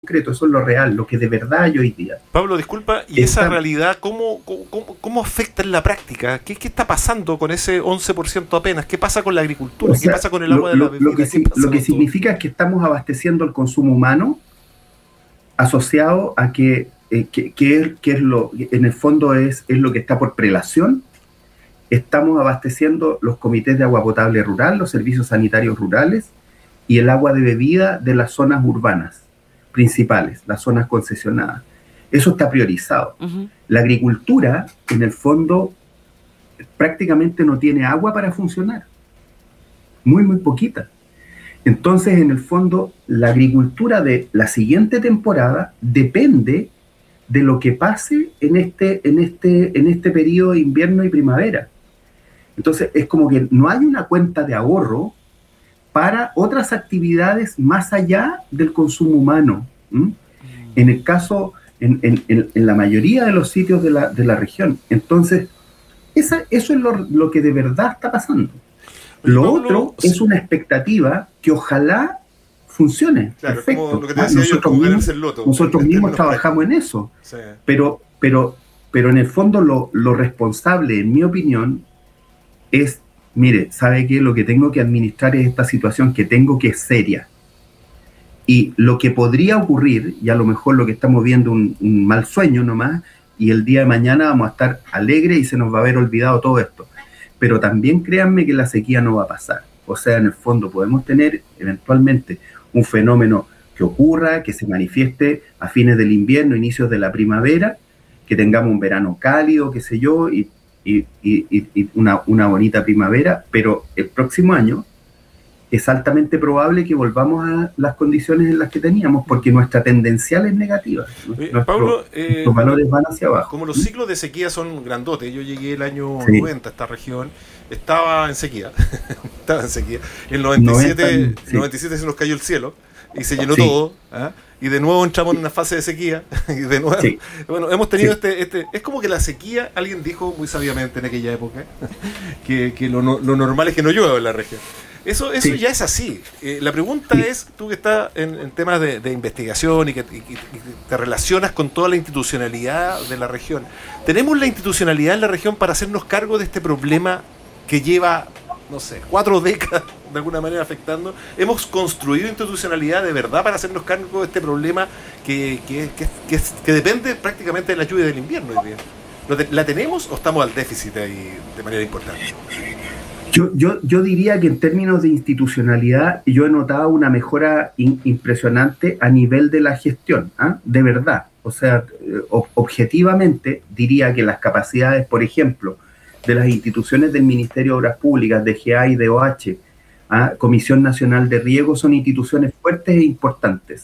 concreto, eso es lo real, lo que de verdad hay hoy día. Pablo, disculpa, ¿y esa realidad cómo afecta en la práctica? ¿Qué está pasando con ese 11% apenas? ¿Qué pasa con la agricultura? ¿Qué pasa con el agua de la bebida? Lo que significa es que estamos abasteciendo el consumo humano asociado a que es lo, en el fondo es lo que está por prelación. Estamos abasteciendo los comités de agua potable rural, los servicios sanitarios rurales y el agua de bebida de las zonas urbanas principales, las zonas concesionadas. Eso está priorizado. Uh-huh. La agricultura, en el fondo, prácticamente no tiene agua para funcionar. Muy, muy poquita. Entonces, en el fondo, la agricultura de la siguiente temporada depende de lo que pase en este periodo de invierno y primavera. Entonces, es como que no hay una cuenta de ahorro para otras actividades más allá del consumo humano. En el caso, en la mayoría de los sitios de la región. Entonces, eso es lo que de verdad está pasando. Lo Pablo, otro es una expectativa que ojalá funcione. Claro, perfecto. Como lo que te decía nosotros mismos trabajamos en eso. Sí. Pero en el fondo lo responsable, en mi opinión, es, mire, ¿sabe qué? Lo que tengo que administrar es esta situación que tengo que es seria. Y lo que podría ocurrir, y a lo mejor lo que estamos viendo un mal sueño nomás, y el día de mañana vamos a estar alegres y se nos va a haber olvidado todo esto. Pero también créanme que la sequía no va a pasar. O sea, en el fondo podemos tener eventualmente un fenómeno que ocurra, que se manifieste a fines del invierno, inicios de la primavera, que tengamos un verano cálido, qué sé yo, y una bonita primavera, pero el próximo año es altamente probable que volvamos a las condiciones en las que teníamos, porque nuestra tendencial es negativa. Pablo, los valores van hacia abajo. Como los ciclos de sequía son grandotes, yo llegué el año 90 a esta región, estaba en sequía. En 97 se nos cayó el cielo y se llenó todo, ¿eh? Y de nuevo entramos en una fase de sequía y de nuevo, bueno, hemos tenido es como que la sequía, alguien dijo muy sabiamente en aquella época que lo normal es que no llueva en la región. Eso ya es así. La pregunta es, tú que estás en temas de investigación y que te relacionas con toda la institucionalidad de la región, ¿tenemos la institucionalidad en la región para hacernos cargo de este problema que lleva, no sé, 4 décadas de alguna manera afectando? ¿Hemos construido institucionalidad de verdad para hacernos cargo de este problema que depende prácticamente de la lluvia del invierno hoy día? ¿La tenemos o estamos al déficit ahí de manera importante? Yo diría que en términos de institucionalidad yo he notado una mejora impresionante a nivel de la gestión, de verdad. O sea, objetivamente diría que las capacidades, por ejemplo, de las instituciones del Ministerio de Obras Públicas, DGA y DOH, Comisión Nacional de Riego, son instituciones fuertes e importantes.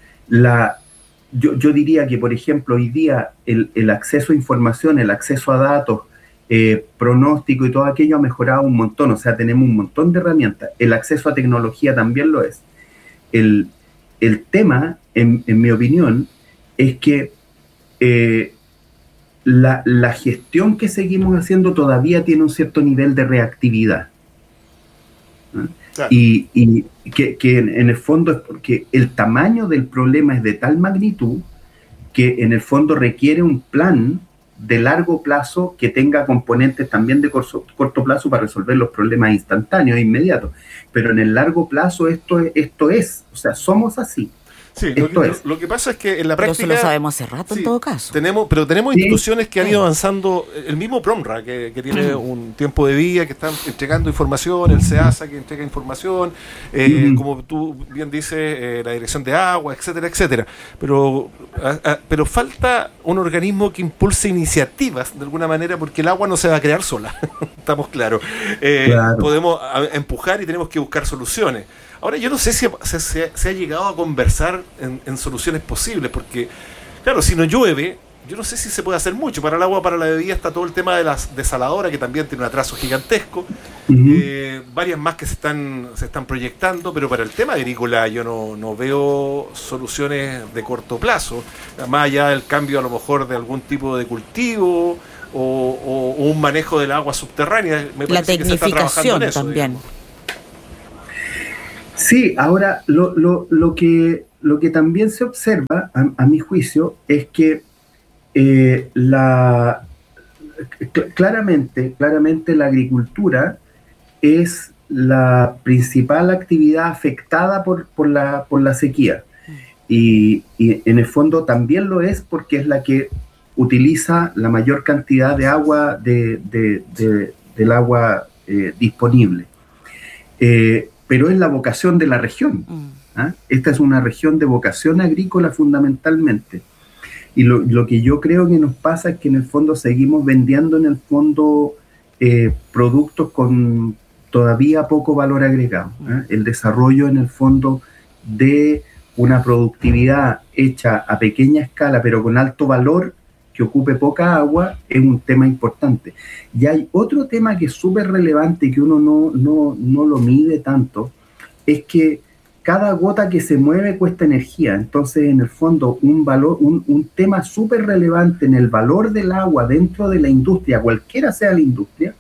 Yo diría que, por ejemplo, hoy día el acceso a información, el acceso a datos, pronóstico y todo aquello ha mejorado un montón, o sea, tenemos un montón de herramientas. El acceso a tecnología también lo es. El tema, en mi opinión, es que la gestión que seguimos haciendo todavía tiene un cierto nivel de reactividad. Claro. Y que en el fondo es porque el tamaño del problema es de tal magnitud que en el fondo requiere un plan de largo plazo que tenga componentes también de corto plazo para resolver los problemas instantáneos e inmediatos. Pero en el largo plazo esto es, o sea, somos así. Sí, lo que pasa es que en la práctica... Pero eso lo sabemos hace rato, en todo caso. Tenemos instituciones que han ido avanzando. El mismo PROMRA, que tiene un tiempo de vida, que están entregando información, el SEASA, que entrega información, como tú bien dices, la Dirección de Agua, etcétera, etcétera. Pero falta un organismo que impulse iniciativas, de alguna manera, porque el agua no se va a crear sola. Estamos claros. Claro. Podemos empujar y tenemos que buscar soluciones. Ahora, yo no sé si se ha llegado a conversar en soluciones posibles, porque, claro, si no llueve, yo no sé si se puede hacer mucho. Para el agua, para la bebida está todo el tema de las desaladoras, que también tiene un atraso gigantesco. Varias más que se están proyectando, pero para el tema agrícola yo no veo soluciones de corto plazo. Más allá del cambio a lo mejor de algún tipo de cultivo o un manejo del agua subterránea. Me parece que se está trabajando en eso, también. Digamos. Sí, ahora lo que también se observa, a mi juicio, es que claramente la agricultura es la principal actividad afectada por la sequía. Y en el fondo también lo es porque es la que utiliza la mayor cantidad de agua del agua disponible. Pero es la vocación de la región. ¿Ah? Esta es una región de vocación agrícola fundamentalmente. Y lo que yo creo que nos pasa es que en el fondo seguimos vendiendo en el fondo productos con todavía poco valor agregado. El desarrollo en el fondo de una productividad hecha a pequeña escala pero con alto valor que ocupe poca agua es un tema importante. Y hay otro tema que es súper relevante y que uno no lo mide tanto, es que cada gota que se mueve cuesta energía. Entonces, en el fondo, un tema súper relevante en el valor del agua dentro de la industria, cualquiera sea la industria,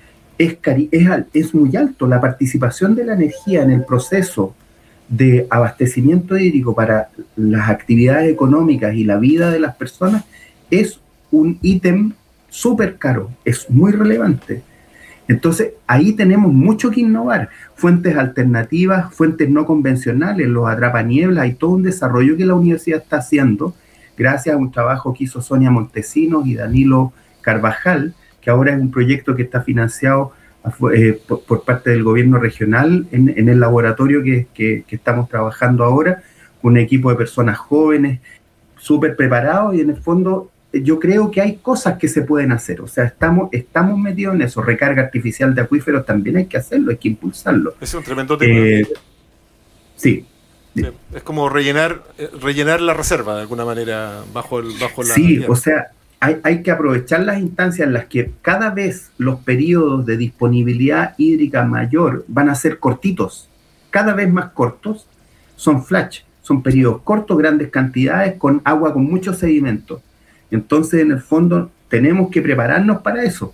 es muy alto. La participación de la energía en el proceso de abastecimiento hídrico para las actividades económicas y la vida de las personas es un ítem súper caro, es muy relevante. Entonces, ahí tenemos mucho que innovar. Fuentes alternativas, fuentes no convencionales, los atrapanieblas, hay todo un desarrollo que la universidad está haciendo, gracias a un trabajo que hizo Sonia Montesinos y Danilo Carvajal, que ahora es un proyecto que está financiado por parte del gobierno regional en el laboratorio que estamos trabajando ahora, con un equipo de personas jóvenes, súper preparados, y en el fondo yo creo que hay cosas que se pueden hacer. O sea, estamos metidos en eso. Recarga artificial de acuíferos también hay que hacerlo, hay que impulsarlo. Es un tremendo tema. Sí. Es como rellenar la reserva de alguna manera bajo la... Sí, o sea, hay que aprovechar las instancias en las que cada vez los periodos de disponibilidad hídrica mayor van a ser cortitos, cada vez más cortos, son flash, son periodos cortos, grandes cantidades, con agua con mucho sedimento. Entonces, en el fondo, tenemos que prepararnos para eso.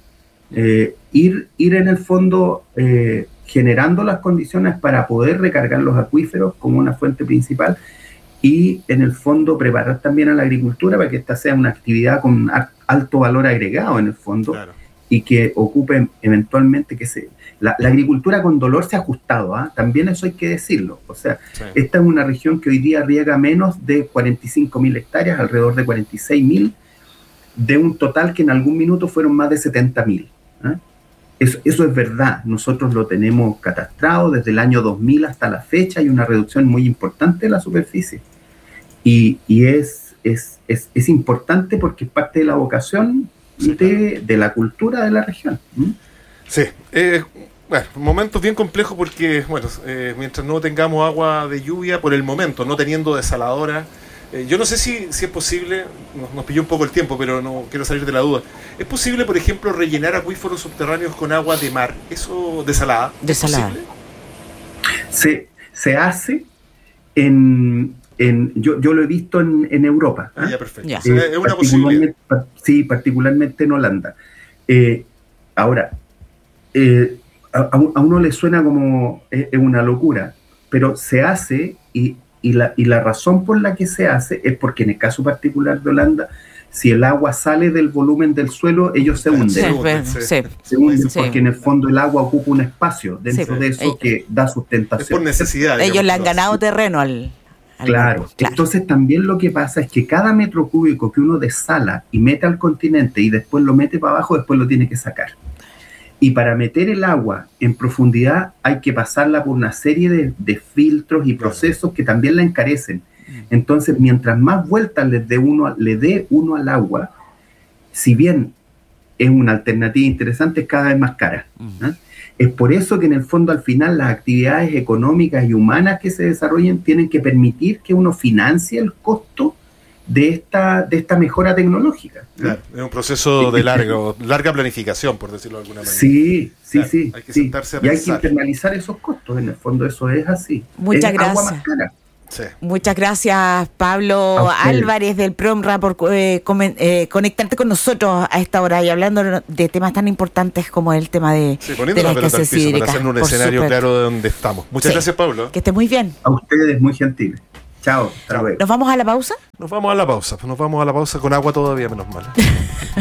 Ir en el fondo generando las condiciones para poder recargar los acuíferos como una fuente principal y, en el fondo, preparar también a la agricultura para que esta sea una actividad con alto valor agregado, en el fondo, claro, y que ocupe eventualmente la agricultura con dolor se ha ajustado, también eso hay que decirlo. O sea, sí, esta es una región que hoy día riega menos de 45.000 hectáreas, alrededor de 46.000, de un total que en algún minuto fueron más de 70.000. Eso es verdad, nosotros lo tenemos catastrado desde el año 2000 hasta la fecha, hay una reducción muy importante de la superficie. Y es importante porque es parte de la vocación de la cultura de la región. Sí, bueno, momentos bien complejos porque, bueno, mientras no tengamos agua de lluvia, por el momento, no teniendo desaladora, yo no sé si es posible, nos pilló un poco el tiempo, pero no quiero salir de la duda. ¿Es posible, por ejemplo, rellenar acuíferos subterráneos con agua de mar? ¿Eso desalada? Desalada. Se hace yo lo he visto en Europa. Ya, perfecto. Ya. Es una posibilidad. Sí, particularmente en Holanda. Ahora, a uno le suena como es una locura, pero se hace y la razón por la que se hace es porque en el caso particular de Holanda, si el agua sale del volumen del suelo, ellos se hunden. Se hunden porque en el fondo el agua ocupa un espacio dentro de eso que da sustentación. Es por necesidad. Ellos le han ganado terreno al Claro. Entonces también lo que pasa es que cada metro cúbico que uno desala y mete al continente y después lo mete para abajo, después lo tiene que sacar. Y para meter el agua en profundidad hay que pasarla por una serie de filtros y procesos que también la encarecen. Entonces, mientras más vueltas le dé uno al agua, si bien es una alternativa interesante, es cada vez más cara. Es por eso que en el fondo al final las actividades económicas y humanas que se desarrollen tienen que permitir que uno financie el costo de esta mejora tecnológica. Claro, es un proceso de larga planificación, por decirlo de alguna manera. Sí. Hay que sentarse a pensar. Y hay que internalizar esos costos, en el fondo eso es así. Muchas gracias. Agua más cara. Sí. Muchas gracias, Pablo Álvarez del PROMRA, por conectarte con nosotros a esta hora y hablando de temas tan importantes como el tema de la escasez hídrica. Para hacernos un escenario claro de donde estamos. Muchas gracias, Pablo. Que esté muy bien. A ustedes, muy gentiles. Chao, hasta luego. ¿Nos vamos a la pausa? Nos vamos a la pausa con agua todavía, menos mal.